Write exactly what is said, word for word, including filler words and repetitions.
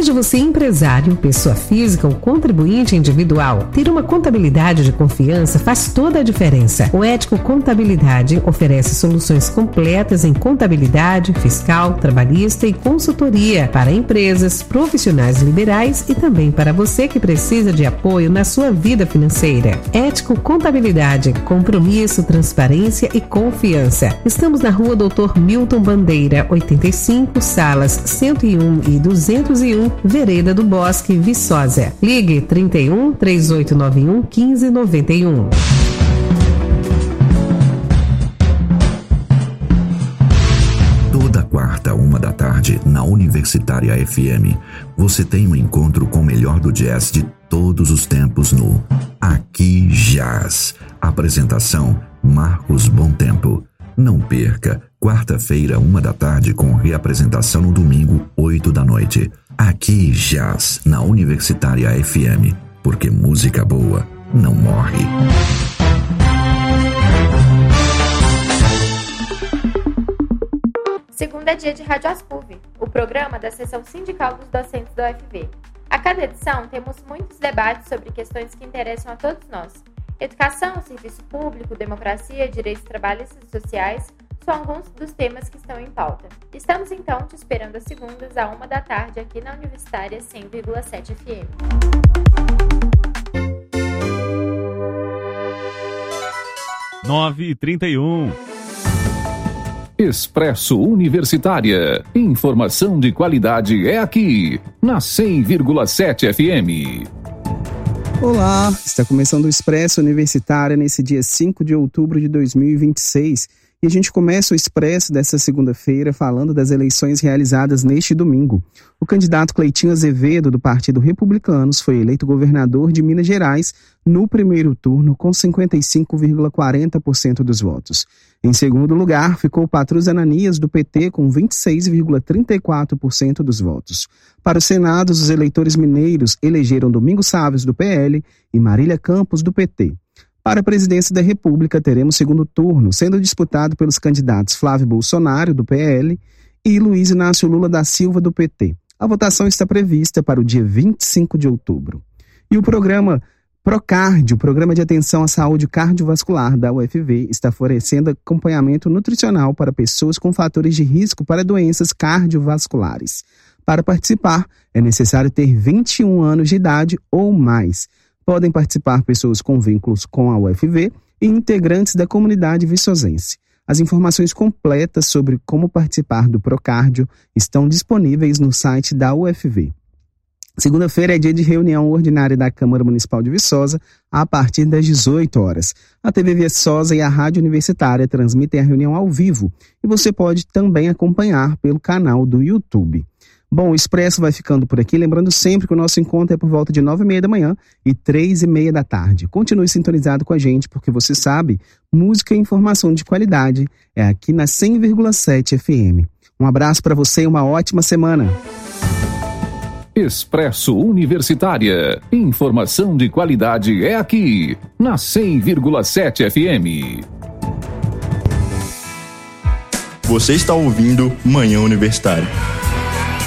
Seja você empresário, pessoa física ou contribuinte individual, ter uma contabilidade de confiança faz toda a diferença. O Ético Contabilidade oferece soluções completas em contabilidade, fiscal, trabalhista e consultoria para empresas, profissionais liberais e também para você que precisa de apoio na sua vida financeira. Ético Contabilidade, compromisso, transparência e confiança. Estamos na Rua Doutor Milton Bandeira, oitenta e cinco, salas cento e um e duzentos e um, Vereda do Bosque, Viçosa. Ligue trinta e um, três oito nove um, quinze noventa e um. Toda quarta, uma da tarde, na Universitária F M, você tem um encontro com o melhor do jazz de todos os tempos no Aqui Jazz. Apresentação Marcos Bom Tempo. Não perca, quarta-feira, uma da tarde, com reapresentação no domingo, oito da noite. Aqui Jazz, na Universitária F M, porque música boa não morre. Segunda é dia de Rádio Aspuv, o programa da seção sindical dos docentes da U F V. A cada edição temos muitos debates sobre questões que interessam a todos nós. Educação, serviço público, democracia, direitos trabalhistas e sociais são alguns dos temas que estão em pauta. Estamos então te esperando às segundas, à uma da tarde, aqui na Universitária cem vírgula sete F M. nove e trinta e um. Expresso Universitária. Informação de qualidade é aqui, na cem vírgula sete F M. Olá, está começando o Expresso Universitária nesse dia cinco de outubro de dois mil e vinte e seis. E a gente começa o Expresso dessa segunda-feira falando das eleições realizadas neste domingo. O candidato Cleitinho Azevedo, do Partido Republicanos, foi eleito governador de Minas Gerais no primeiro turno com cinquenta e cinco vírgula quarenta por cento dos votos. Em segundo lugar, ficou Patrus Ananias, do P T, com vinte e seis vírgula trinta e quatro por cento dos votos. Para o Senado, os eleitores mineiros elegeram Domingos Sávios, do P L, e Marília Campos, do P T. Para a presidência da República, teremos segundo turno, sendo disputado pelos candidatos Flávio Bolsonaro, do P L, e Luiz Inácio Lula da Silva, do P T. A votação está prevista para o dia vinte e cinco de outubro. E o programa Procard, o Programa de Atenção à Saúde Cardiovascular da U F V, está oferecendo acompanhamento nutricional para pessoas com fatores de risco para doenças cardiovasculares. Para participar, é necessário ter vinte e um anos de idade ou mais. Podem participar pessoas com vínculos com a U F V e integrantes da comunidade viçosense. As informações completas sobre como participar do Procárdio estão disponíveis no site da U F V. Segunda-feira é dia de reunião ordinária da Câmara Municipal de Viçosa, a partir das dezoito horas. A T V Viçosa e a Rádio Universitária transmitem a reunião ao vivo e você pode também acompanhar pelo canal do YouTube. Bom, o Expresso vai ficando por aqui, lembrando sempre que o nosso encontro é por volta de nove e meia da manhã e três e meia da tarde. Continue sintonizado com a gente, porque você sabe, música e informação de qualidade é aqui na cem vírgula sete F M. Um abraço para você e uma ótima semana. Expresso Universitária. Informação de qualidade é aqui, na cem vírgula sete F M. Você está ouvindo Manhã Universitária.